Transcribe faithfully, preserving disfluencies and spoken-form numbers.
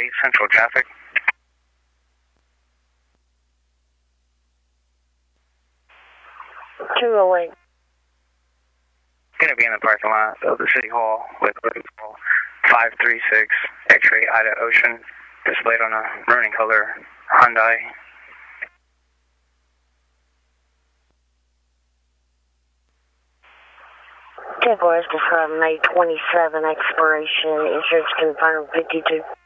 eight Central traffic. two oh eight. Going to be in the parking lot of the City Hall with five three six X-ray Ida Ocean, displayed on a maroon color Hyundai. Jaguars describing eight twenty-seven expiration, insurance confirmed fifty-two.